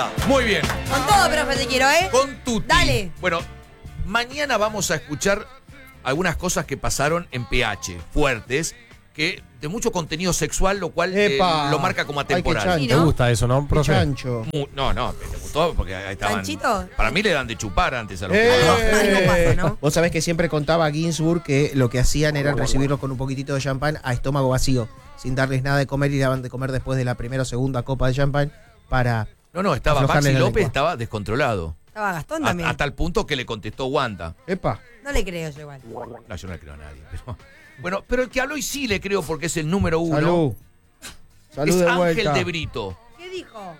Muy bien. Con todo, profe, te quiero, ¿eh? Con Tuti. Dale. Bueno, mañana vamos a escuchar algunas cosas que pasaron en PH, fuertes, que de mucho contenido sexual, lo cual lo marca como atemporal. Ay, ¿te gusta eso, no, profe? Chancho. No, me gustó porque ahí estaban. ¿Chanchito? Para mí le dan de chupar antes a los Algo pasa, ¿no? Vos sabés que siempre contaba Ginsburg que lo que hacían era recibirlos con un poquitito de champán a estómago vacío, sin darles nada de comer y daban de comer después de la primera o segunda copa de champán para... No, estaba aflojarle Maxi la López, lengua. estaba descontrolado. Estaba Gastón también. A tal punto que le contestó Wanda. Epa. No le creo yo igual. No, yo no le creo a nadie. Bueno, pero el que habló y sí le creo porque es el número uno. Salud. Salud Es de Ángel vuelta. de Brito. ¿Qué dijo?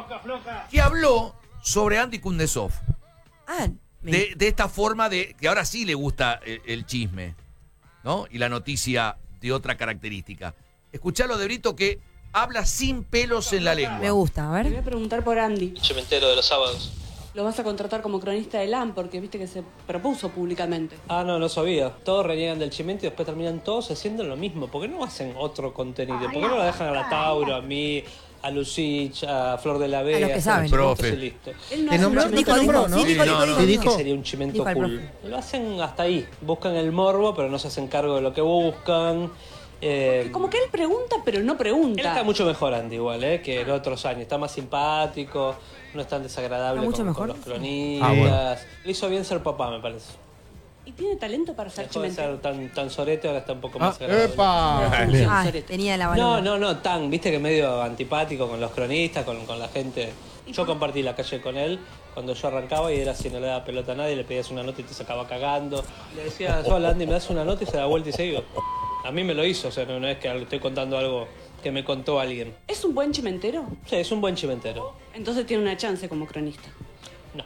Que habló sobre Andy Kundesov. Ah, De esta forma de que ahora sí le gusta el chisme, ¿no? Y la noticia de otra característica. Escuchalo de Brito que habla sin pelos en la lengua. me gusta, a Te voy ver. a preguntar por Andy. Yo me entero de los sábados. Lo vas a contratar como cronista de LAM porque viste que se propuso públicamente. Ah, no sabía. Todos reniegan del chimento y después terminan todos haciendo lo mismo. ¿Por qué no hacen otro contenido? ¿Por qué no lo dejan a la Tauro, a mí, a Lucich, a Flor de la Vega? A los que saben. Profe. Y listo. Él no ¿Te hace nombró? un ¿No chimento te nombró, cool. no? Sí, dijo, Sí, dijo, no, dijo, no. dijo. ¿Qué sería un chimento Dijo el cool? profe. Lo hacen hasta ahí. Buscan el morbo, pero no se hacen cargo de lo que buscan. Como que él pregunta, pero no Él pregunta. está mucho mejor, Andy, igual, que en otros años. Está más simpático, no es tan desagradable ¿Está mucho con mejor? los cronistas. Ah, bueno. Le hizo bien ser papá, me parece. Y tiene talento para ser Dejó de chimentero. ser tan sorete, ahora está un poco más agradable. Epa. Ah, tenía la balona. No, tan, viste que medio antipático con los cronistas, con la gente. Yo compartí la calle con él cuando yo arrancaba y era así, no le daba pelota a nadie, le pedías una nota y te sacaba cagando. Le decías, hola Andy, me das una nota y se da vuelta y se iba. A mí me lo hizo, o sea, no es que le estoy contando algo que me contó alguien. ¿Es un buen chimentero? Sí, es un buen chimentero. Entonces tiene una chance como cronista. No.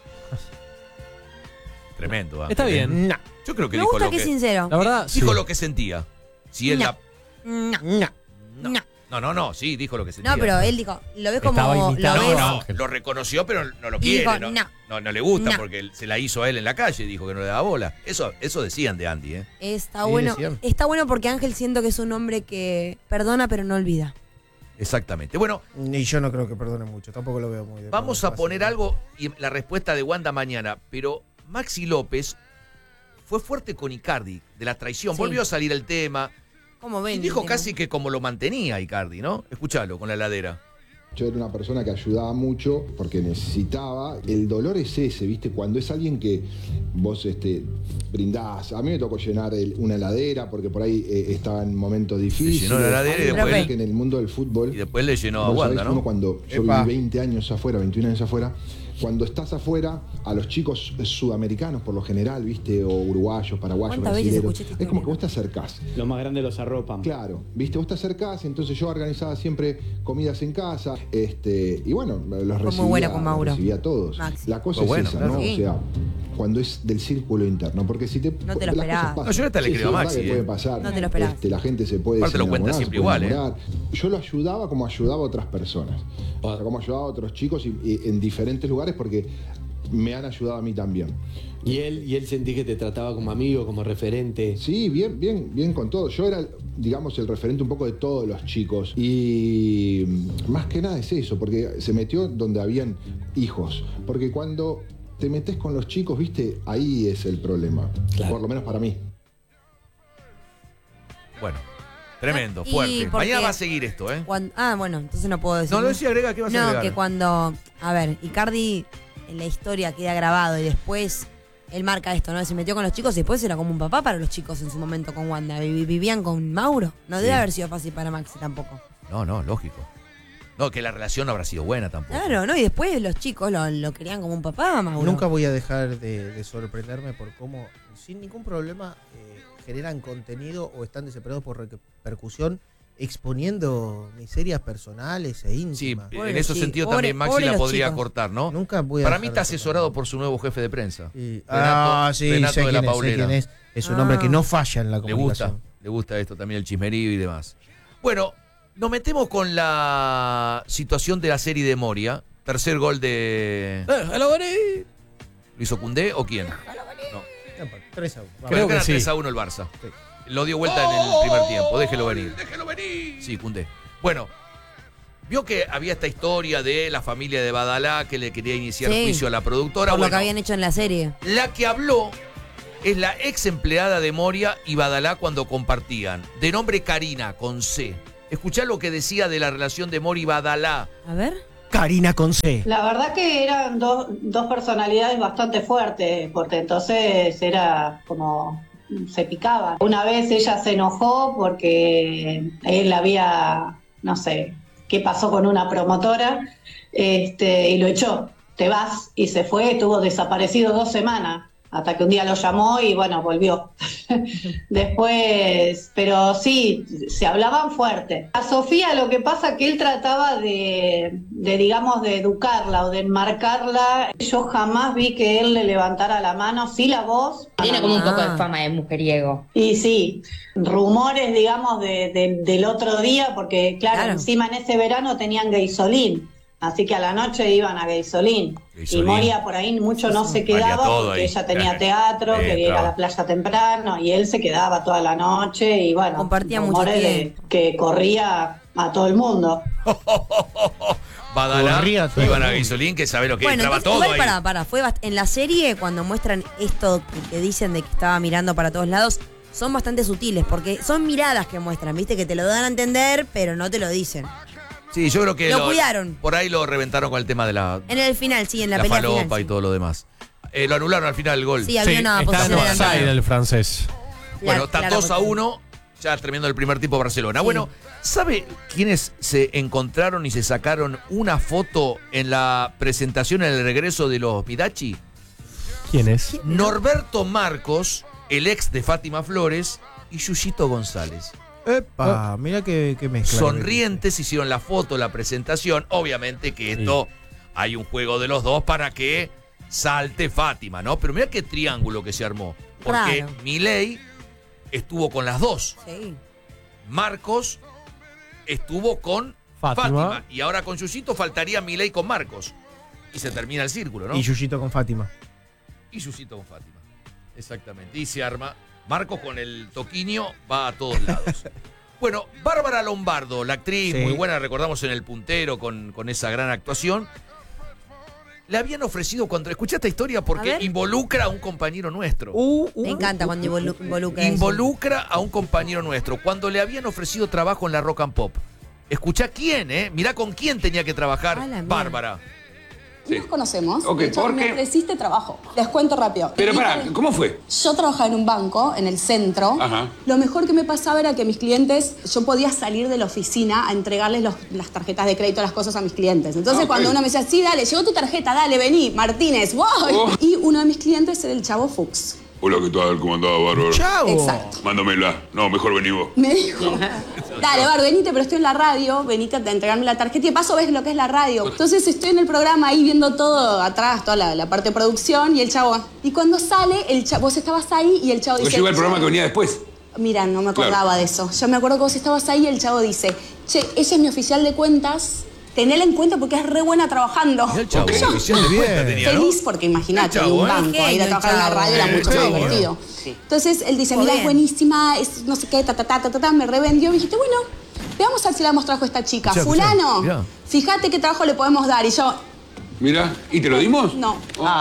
Tremendo. Ángel, Está bien. No. Yo creo que Me dijo gusta lo que es sincero. La verdad, dijo sí. lo que sentía. Si él No. la... No. No, sí, dijo lo que sentía. No, pero él dijo, lo ves como Estaba lo imitando ves. a- No, Ángel. lo reconoció, pero no lo Y quiere. dijo, No le gusta no. porque se la hizo a él en la calle, dijo que no le daba bola. Eso decían de Andy, ¿eh? Está Sí, bueno. decían. Está bueno porque Ángel siento que es un hombre que perdona pero no olvida. Exactamente. Bueno, Y yo no creo que perdone mucho, tampoco lo veo muy de vamos a fácil. poner algo y la respuesta de Wanda mañana, pero Maxi López fue fuerte con Icardi de la traición. Sí. Volvió a salir el tema ¿Cómo ven? y dijo casi que como lo mantenía Icardi, ¿no? Escuchalo con la heladera. Yo era una persona que ayudaba mucho porque necesitaba. El dolor es ese, ¿viste? Cuando es alguien que vos brindás. A mí me tocó llenar una heladera porque por ahí estaba en momentos difíciles. llenó la heladera y Algo después- que en el mundo del fútbol. Y después le llenó a vos Wanda, sabés, ¿no? uno cuando yo Epa. viví 20 años afuera, 21 años afuera, cuando estás afuera, a los chicos sudamericanos por lo general, ¿viste? O uruguayos, paraguayos, ¿Cuántas veces brasileños, escuché esta es como que historia? vos te acercás. Los más grandes los arropan. Claro, viste, vos te acercás, entonces yo organizaba siempre comidas en casa, y bueno, los Fue muy buena con los Mauro. recibía a todos. Maxi. La cosa Fue es bueno, esa, claro. ¿no? Sí. O sea, cuando es del círculo interno, porque si te No te lo las esperabas. cosas pasan. No, yo hasta le creo a es verdad Maxi, que puede ¿eh? pasar. No te lo esperabas. La gente se puede Aparte lo cuenta desenamorar, siempre se puede igual, ¿eh? enamorar. Yo lo ayudaba como ayudaba a otras personas. O sea, como ayudaba a otros chicos y en diferentes lugares porque me han ayudado a mí también. Y él sentí que te trataba como amigo, como referente. Sí, bien con todo. Yo era, digamos, el referente un poco de todos los chicos. Y más que nada es eso, porque se metió donde habían hijos. Porque cuando te metes con los chicos, viste, ahí es el problema. Claro. Por lo menos para mí. Bueno, tremendo, Y fuerte. porque- Mañana va a seguir esto, ¿eh? Bueno, entonces no puedo decir. No, lo decía, agrega, ¿qué vas a No, agregar? que cuando. A ver, Icardi en la historia queda grabado y después él marca esto, ¿no? Se metió con los chicos y después era como un papá para los chicos en su momento con Wanda. Vivían con Mauro. No Sí. debe haber sido fácil para Maxi tampoco. No, lógico. No, que la relación no habrá sido buena tampoco. Claro, ¿no? Y después los chicos lo querían como un papá, Mauro. Nunca voy a dejar de sorprenderme por cómo, sin ningún problema, generan contenido o están desesperados por repercusión, exponiendo miserias personales e Sí, íntimas. Pobre en ese los sentido chicos. también Pobre- Maxi pobre la los podría chicos. cortar, ¿no? Nunca voy a Para dejar mí de está asesorado sorprenderme. por su nuevo jefe de prensa. Sí. Renato- Sí, Renato sé de la quién es, sé Paulera. quién es. Es un hombre que no falla en la Le comunicación. gusta esto también, el chismerío y demás. Bueno, nos metemos con la situación de la serie de Moria. Tercer gol de... ¿Lo hizo Koundé o quién? No. 3-1. Creo que Gana sí. 3-1 el Barça. Sí. Lo dio vuelta en el primer tiempo. Déjelo venir. Sí, Koundé. Bueno, Vio que había esta historia de la familia de Badalá que le quería iniciar Sí. juicio a la productora. Por lo Bueno, que habían hecho en la serie. la que habló es la ex empleada de Moria y Badalá cuando compartían, de nombre Karina, con C. Escuchá lo que decía de la relación de Moria y Badalá. A ver. Karina con C. La verdad que eran dos personalidades bastante fuertes, porque entonces era como se picaba. Una vez ella se enojó porque él había, no sé, qué pasó con una promotora, y lo echó. Te vas, y se fue, estuvo desaparecido 2 semanas, hasta que un día lo llamó y bueno, volvió. Después, pero sí, se hablaban fuerte. A Sofía lo que pasa que él trataba digamos, de educarla o de enmarcarla. Yo jamás vi que él le levantara la mano, sí la voz. Tiene como un poco de fama de mujeriego. Y sí, rumores, digamos, del otro día, porque claro, encima en ese verano tenían Gaysolín. Así que a la noche iban a Gaysolín. Y Moria por ahí mucho no se quedaba porque ella tenía teatro, quería ir a la playa temprano y él se quedaba toda la noche y bueno, compartía mucho rumores tiempo. que corría a todo el mundo. Badalá, Corría todo iban el a mundo. Gasolín, que sabe lo que Bueno, entraba entonces, todo igual ahí. para, fue en la serie cuando muestran esto que dicen de que estaba mirando para todos lados, son bastante sutiles, porque son miradas que muestran, viste, que te lo dan a entender, pero no te lo dicen. Sí, yo creo que Lo cuidaron. Por ahí lo reventaron con el tema de la En el final, sí, en la, la pelea falopa final. y todo lo demás. Lo anularon al final el gol. Sí, había una está posición en adelantada. offside el francés. Bueno, está Clara 2-1, ya terminando el primer tiempo Barcelona. Sí. Bueno, ¿sabe quiénes se encontraron y se sacaron una foto en la presentación en el regreso de los Midachi? ¿Quién es? Norberto Marcos, el ex de Fátima Flores, y Yuyito González. Epa, mira que mezcla. Sonrientes hicieron la foto, la presentación. Obviamente que esto hay un juego de los dos para que salte Fátima, ¿no? Pero mira qué triángulo que se armó. Porque Raro. Milei estuvo con las dos. Sí. Marcos estuvo con Fátima. Y ahora con Yuyito faltaría Milei con Marcos. Y se termina el círculo, ¿no? Y Yuyito con Fátima. Y Yuyito con Fátima. Exactamente. Y se arma. Marcos con el toquinho va a todos lados. Bueno, Bárbara Lombardo, la actriz Sí. muy buena, recordamos en El Puntero con esa gran actuación. Le habían ofrecido, cuando escuché esta historia, porque involucra a un compañero nuestro. Me encanta cuando involucra eso. Involucra a un compañero nuestro. Cuando le habían ofrecido trabajo en la Rock and Pop. Escuchá quién, ¿eh? Mirá con quién tenía que trabajar Bárbara. Nos conocemos. Ok, de hecho, ¿por me qué? ofreciste trabajo. Les cuento rápido. Pero pará, ¿cómo fue? Yo trabajaba en un banco, en el centro. Ajá. Lo mejor que me pasaba era que mis clientes, yo podía salir de la oficina a entregarles las tarjetas de crédito, las cosas a mis clientes. Entonces, Ok. cuando uno me decía, sí, dale, llegó tu tarjeta, dale, vení, Martínez, wow. Oh. Y uno de mis clientes era el Chavo Fuchs. Hola, ¿qué tal? ¿Cómo andaba, Bárbaro? Chavo. Exacto. Mándamela. No, mejor vení vos. Me dijo, dale, Bar, venite, pero estoy en la radio, venite a entregarme la tarjeta y de paso ves lo que es la radio. Entonces estoy en el programa ahí viendo todo atrás, toda la parte de producción y el chavo. Y cuando sale, vos estabas ahí y el chavo Porque dice... yo iba al programa que venía después. Mira, no me acordaba de eso. Yo me acuerdo que vos estabas ahí y el chavo dice, che, ella es mi oficial de cuentas, tenela en cuenta porque es re buena trabajando. El Chavo, Yo, oficial de cuenta tenía, ¿no? feliz porque imagínate, El en Chavo, un ¿eh? banco, Genio, ir a trabajar en la el radio era Chavo. mucho más Genio. divertido. Entonces él dice, Muy mira, es bien. buenísima, es no sé qué, me revendió. Me dijiste, bueno, veamos a ver si le damos trabajo a esta chica. Escuchá, Fulano, mirá. fíjate qué trabajo le podemos dar. Y yo, Mira, ¿y te lo dimos? no.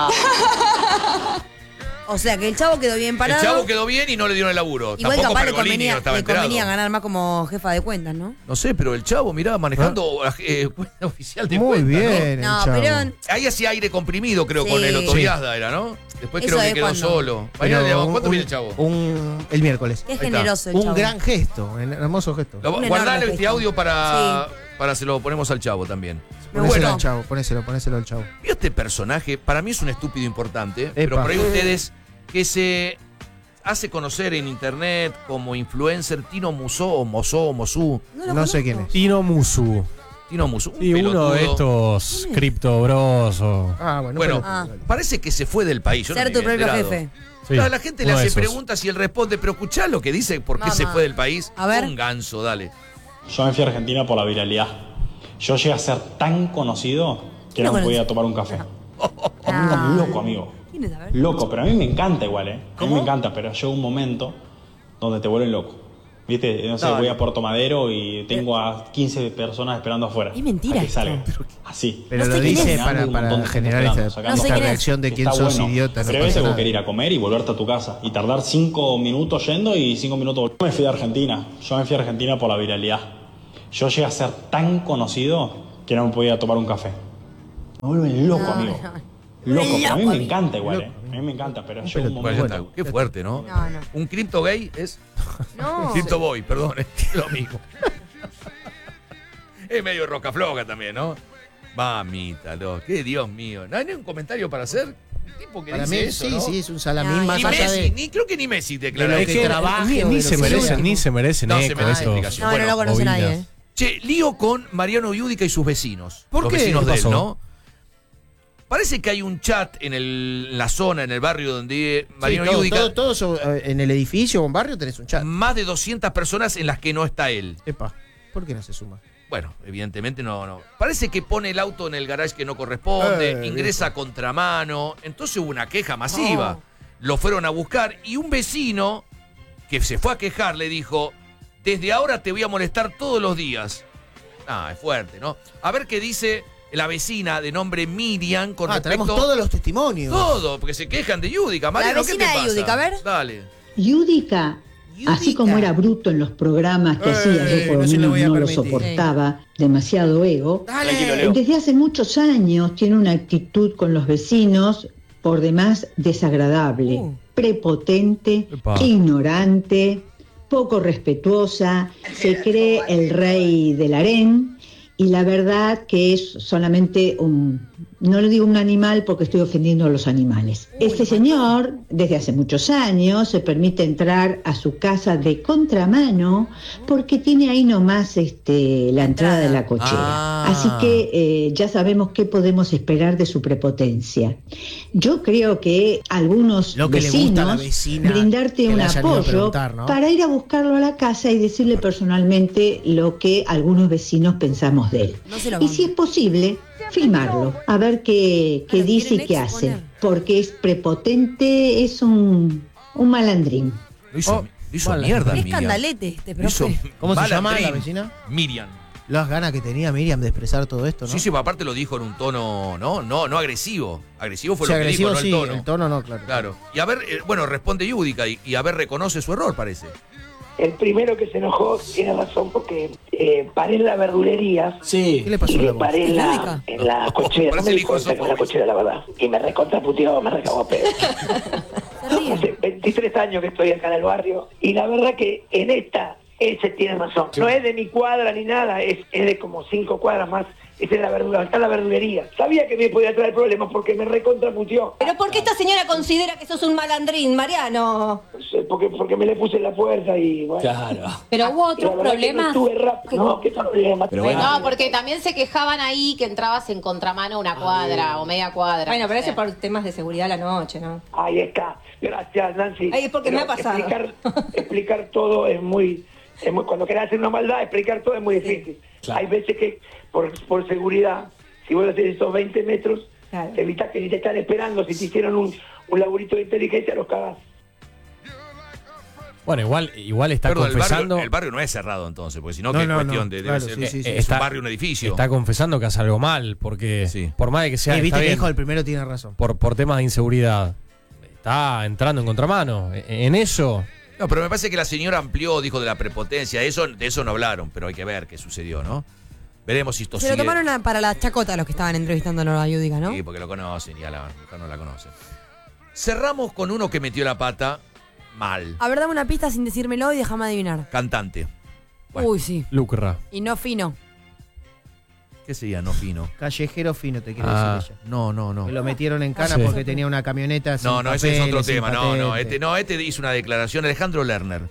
O sea, que el chavo quedó bien parado. El Chavo quedó bien y no le dieron el laburo. Igual Tampoco capaz le Pergolini no estaba enterado. convenía ganar más como jefa de cuentas, ¿no? No sé, pero el Chavo, mirá, manejando cuenta oficial de Muy cuenta, ¿no? bien, No, el Chavo. pero Ahí hacía aire comprimido, creo, Sí. con el Otoviazda era, ¿no? Después Eso creo que es quedó cuando- solo. Mañana, Pero ¿cuándo viene el Chavo? El miércoles. qué está. generoso el Un chavo. gran gesto, un hermoso gesto. Un Guardale enorme este gesto. audio para se lo ponemos al Chavo también. Me Ponéselo gustó. al Chavo, ponéselo al Chavo. ¿Vio este personaje? Para mí es un estúpido importante, pero Epa. por ahí ustedes que se hace conocer en internet como influencer Tino Musó o Mosú. No sé quién es. Tino Musu. Tino Musú, un Y uno de pelotudo. estos Crypto Bros. Ah, bueno. Bueno, Ah. parece que se fue del país. Yo no Ser me tu había propio enterado. jefe. Sí, Claro, la gente le uno de hace esos. preguntas y él responde, pero escuchá lo que dice, ¿por qué Mamá. se fue del país? A ver. Un ganso, dale. Yo me fui a Argentina por la viralidad. Yo llegué a ser tan conocido que no ¿Quién lo podía conoce? tomar un café. Ah. Loco, amigo. ¿Quién es? A ver. Loco, pero a mí me encanta igual, ¿eh? A mí me encanta, pero llega un momento donde te vuelven loco. ¿Viste? No sé, voy a Puerto Madero y tengo a 15 personas esperando afuera. Es mentira. A que salgan. Así. Pero lo dice para generar esta reacción de quién sos idiota. Pero a veces vos querés ir a comer y volverte a tu casa. Y tardar 5 minutos yendo y 5 minutos volviendo. Yo me fui de Argentina. Yo me fui a Argentina por la viralidad. Yo llegué a ser tan conocido que no me podía tomar un café. Me vuelven loco, amigo. Loco, pero a mí me encanta igual, A mí me encanta, pero yo un momento... Qué fuerte, ¿no? Un cripto gay es... No. Cripto boy, perdón, es lo mismo. Es medio roca floja también, ¿no? Mamita, qué Dios mío. ¿No hay ni un comentario para hacer? Un tipo que para dice mí, eso, sí, ¿no? sí, es un salamín más Ni allá Messi, creo que ni Messi declara de lo que trabaje. Ni se merecen No se eco, merece esto. explicación. No, Bueno, no lo conoce bobinas. nadie. Che, lío con Mariano Yudica y sus vecinos. ¿Por los qué? vecinos ¿Qué de él, pasó? ¿no? Parece que hay un chat en la zona, en el barrio donde vive Mariano Yudica. Todos en el edificio o en barrio tenés un chat. Más de 200 personas en las que no está él. Epa, ¿por qué no se suma? Bueno, evidentemente no. Parece que pone el auto en el garage que no corresponde, ingresa a contramano. Entonces hubo una queja masiva. Lo fueron a buscar y un vecino que se fue a quejar le dijo: desde ahora te voy a molestar todos los días. Es fuerte, ¿no? A ver qué dice la vecina de nombre Miriam con respecto... Tenemos todos los testimonios. Todo, porque se quejan de Yudica. Mariano, ¿qué te pasa? La vecina de Yudica, a ver. Dale. Yudica, así como era bruto en los programas que hacía, yo por lo menos no lo soportaba, demasiado ego, desde hace muchos años tiene una actitud con los vecinos por demás desagradable, prepotente, ignorante, poco respetuosa, se cree el rey del harén. Y la verdad que es solamente no le digo un animal porque estoy ofendiendo a los animales. Este señor, desde hace muchos años, se permite entrar a su casa de contramano porque tiene ahí nomás la entrada de la cochera. Así que ya sabemos qué podemos esperar de su prepotencia. Yo creo que algunos vecinos brindarte un apoyo para ir a buscarlo a la casa y decirle personalmente lo que algunos vecinos pensamos de él. Y si es posible, filmarlo, a ver qué dice y qué hace. Porque es prepotente, es un malandrín. Lo hizo mierda, Es Miriam. escandalete este, profe. ¿Cómo se llama malandrín. la vecina? Miriam. Las ganas que tenía Miriam de expresar todo esto, ¿no? Sí, aparte lo dijo en un tono, no agresivo. Agresivo fue Sí, lo que agresivo, dijo, no sí, el tono. el tono no, claro. Claro. Y a ver, bueno, responde Yudica y a ver, reconoce su error, parece. El primero que se enojó tiene razón porque paré en la verdulería. Sí. ¿Qué le pasó a la voz? Paré en la cochera. No me di cuenta que era la cochera, la verdad. Y me recontraputeaba, me recagó a pedo. Hace 23 años que estoy acá en el barrio. Y la verdad que en ese tiene razón. No es de mi cuadra ni nada, es de como 5 cuadras más. Es en la verdura, está en la verdulería. Sabía que me podía traer problemas porque me recontraputeó. ¿Pero por qué esta señora considera que sos un malandrín, Mariano? Porque me le puse en la fuerza y bueno. Claro. Pero hubo otros problemas. No, ¿qué problema? Pero bueno. No, porque también se quejaban ahí que entrabas en contramano una cuadra o media cuadra. Bueno, pero eso es por temas de seguridad a la noche, ¿no? Ahí está. Gracias, Nancy. Ahí es porque me ha pasado. Explicar todo es muy... Cuando querés hacer una maldad, explicar todo es muy difícil. Claro. Hay veces que, por seguridad, si vos haces esos 20 metros, te evitas que ni te están esperando. Si te hicieron un laburito de inteligencia, los cagás. Bueno, igual está confesando... El barrio no es cerrado entonces, porque si no, que es cuestión de... Claro, debe ser, sí. Es un barrio, un edificio. Está confesando que hace algo mal, porque por más de que sea... Y viste está que bien, dijo el primero tiene razón. por temas de inseguridad. Está entrando en contramano. En eso... No, pero me parece que la señora amplió, dijo de la prepotencia. De eso no hablaron, pero hay que ver qué sucedió, ¿no? Veremos si esto Se sigue. lo tomaron para la chacota los que estaban entrevistándolo a Yudica, ¿no? Sí, porque lo conocen y a la mujer no la conocen. Cerramos con uno que metió la pata mal. A ver, dame una pista sin decírmelo y déjame adivinar. Cantante. Bueno. Uy, sí. Lucra. Y no fino. ¿Qué sería no fino? Callejero fino, te quiere decir ella. No. Que lo metieron en cana porque tenía una camioneta sin No, ese es otro papeles, sin tema. patente. Este hizo una declaración. Alejandro Lerner,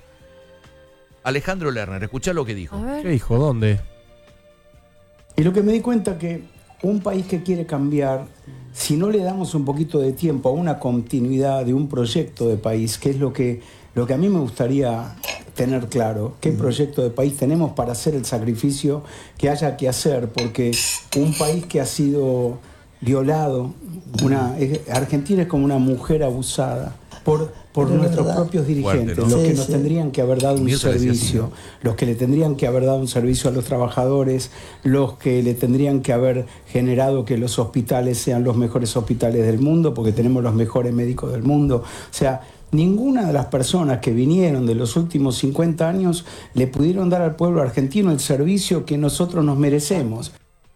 escuchá lo que dijo. ¿Qué dijo? ¿Dónde? Y lo que me di cuenta que un país que quiere cambiar, si no le damos un poquito de tiempo a una continuidad de un proyecto de país, que es lo que a mí me gustaría tener claro, qué proyecto de país tenemos para hacer el sacrificio que haya que hacer, porque un país que ha sido violado, Argentina es como una mujer abusada, por por nuestros propios dirigentes, Fuerte, ¿no? los que Sí, nos sí. tendrían que haber dado un Mirta decía así, servicio, los que le tendrían que haber dado un servicio a los trabajadores, los que le tendrían que haber generado que los hospitales sean los mejores hospitales del mundo, porque tenemos los mejores médicos del mundo. O sea, ninguna de las personas que vinieron de los últimos 50 años le pudieron dar al pueblo argentino el servicio que nosotros nos merecemos.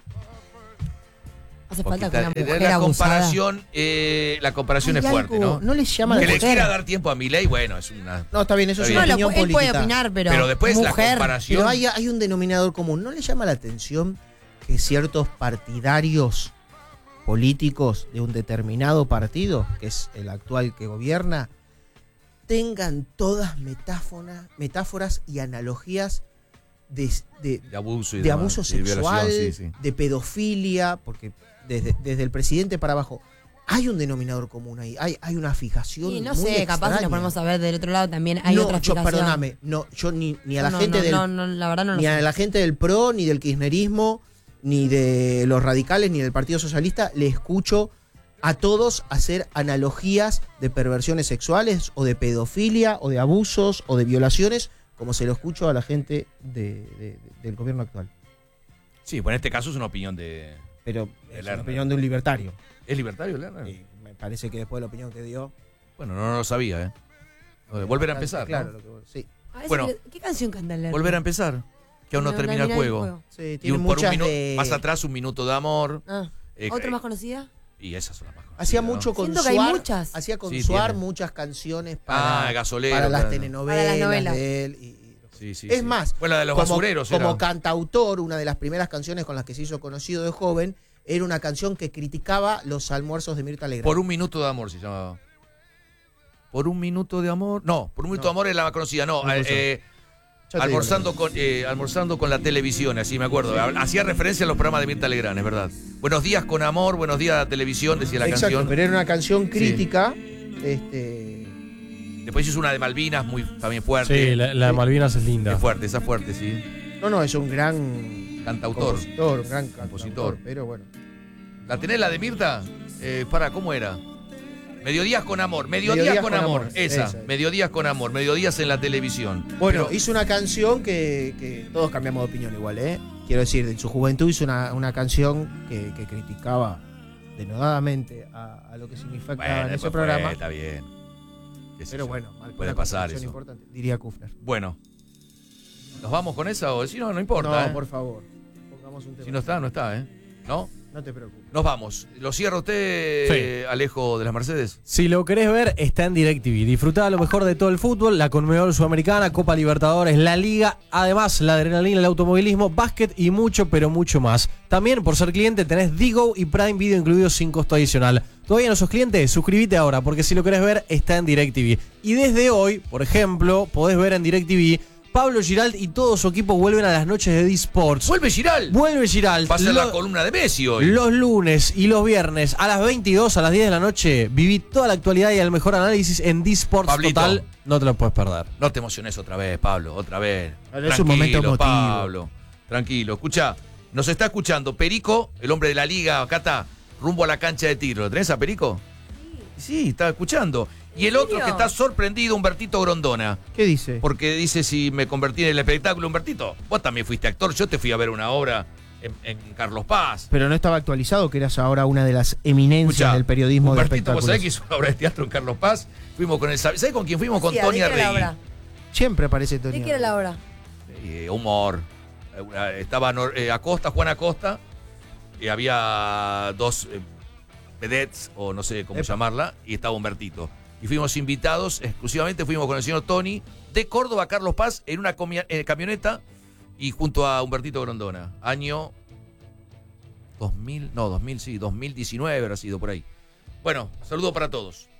Hace falta que una mujer la abusada. comparación es Hay fuerte, algo, ¿no? ¿no les llama la Que le atención? quiera dar tiempo a Milei, bueno, es una... No, está bien, eso es Está una bien. opinión él puede política. opinar, pero después la mujer. comparación... Pero hay un denominador común. ¿No le llama la atención que ciertos partidarios políticos de un determinado partido, que es el actual que gobierna, tengan todas metáforas y analogías de abuso, de abuso sexual, sí. de pedofilia, porque desde el presidente para abajo hay un denominador común ahí, hay una fijación. Sí, no muy sé, capaz si extraña. nos ponemos a ver del otro lado también hay otra fijación. Perdóname, yo ni a la No, gente no, del no, la verdad no lo ni a sé. la gente del PRO, ni del kirchnerismo, ni de los radicales, ni del Partido Socialista, le escucho a todos hacer analogías de perversiones sexuales, o de pedofilia, o de abusos, o de violaciones, como se lo escucho a la gente del gobierno actual. Sí, bueno, en este caso es una opinión de... Pero es Lerner. la opinión de un libertario. ¿Es libertario, Lerner? Y me parece que después de la opinión que dio... Bueno, no lo sabía, ¿eh? Volver a empezar, Claro, ¿no? sí. Bueno, ¿Qué canción canta el volver a empezar, que aún no termina el juego. Sí, Y tiene por un muchas minuto, de... más atrás, Un minuto de amor. ¿Otra más conocida? Y esas son las más conocidas, Hacía ¿no? mucho con Siento que hay Suar, muchas. hacía con Sí, Suar tiene. muchas canciones para, Gasolero, para las claro. telenovelas, Para las novelas. de él. Sí, Es más, bueno, la de los como, basureros como era. cantautor, una de las primeras canciones con las que se hizo conocido de joven era una canción que criticaba los almuerzos de Mirta Legrand. Por un minuto de amor se llamaba. Por un minuto de amor. No, por un minuto de amor es la más conocida. No, Ya te almorzando con la televisión, así me acuerdo. Hacía referencia a los programas de Mirta Legrand, es verdad. Buenos días con amor, buenos días a la televisión, decía la Exacto, canción. pero era una canción crítica. Después hizo una de Malvinas, muy también fuerte. Sí, la de Malvinas es linda. Es fuerte, esa es fuerte, sí. No, es un gran Cantautor. compositor, un gran Compositor. pero bueno. ¿La tenés la de Mirta? ¿Cómo era? Mediodías con amor, Mediodías con amor. Esa, Mediodías con amor, Mediodías en la televisión. Bueno, hizo una canción que todos cambiamos de opinión igual, ¿eh? Quiero decir, en su juventud hizo una canción que criticaba denodadamente a lo que significaba en ese programa. Está bien. Pero bueno, puede pasar eso. Importante, diría Kufner. Bueno, ¿nos vamos con esa o si no, no importa? No, por favor. Pongamos un tema. Si no está, ¿eh? ¿No? No te preocupes. Nos vamos. ¿Lo cierra usted, Alejo de las Mercedes? Si lo querés ver, está en DirecTV. Disfrutá lo mejor de todo el fútbol, la Conmebol Sudamericana, Copa Libertadores, la Liga, además la adrenalina, el automovilismo, básquet y mucho, pero mucho más. También, por ser cliente, tenés Digo y Prime Video incluidos sin costo adicional. ¿Todavía no sos cliente? Suscríbete ahora, porque si lo querés ver, está en DirecTV. Y desde hoy, por ejemplo, podés ver en DirecTV Pablo Giralt y todo su equipo vuelven a las noches de D-Sports. ¿Vuelve Giralt? Vuelve Giralt. Va a ser la columna de Messi hoy. Los lunes y los viernes a las 22, a las 10 de la noche, viví toda la actualidad y el mejor análisis en D-Sports Pablito, Total. No te lo puedes perder. No te emociones otra vez, Pablo, otra vez. Es un momento emotivo. Pablo. Tranquilo. Escucha, nos está escuchando Perico, el hombre de la liga, acá está, rumbo a la cancha de tiro. ¿Lo tenés a Perico? Sí, está escuchando. Y el otro que está sorprendido, Humbertito Grondona. ¿Qué dice? Porque dice si me convertí en el espectáculo. Humbertito, vos también fuiste actor. Yo te fui a ver una obra en Carlos Paz. Pero no estaba actualizado que eras ahora una de las eminencias del periodismo de Humbertito, espectáculos. ¿vos sabés que hizo una obra de teatro en Carlos Paz? Fuimos con el... ¿Sabés con quién fuimos? Con Tony Arregui. Siempre aparece Tony. ¿De qué era la obra? Humor. Estaba Acosta, Juan Acosta. Y había dos vedettes, o no sé cómo llamarla, y estaba Humbertito. Y fuimos invitados, exclusivamente fuimos con el señor Tony, de Córdoba a Carlos Paz, en una camioneta, y junto a Humbertito Grondona. Año 2019 habrá sido por ahí. Bueno, saludo para todos.